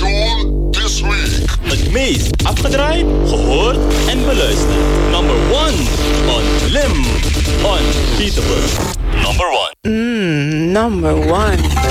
tune this week. Het meest afgedraaid, gehoord en beluisterd. Number 1 on Lim Unbeatable. Number 1. Number 1.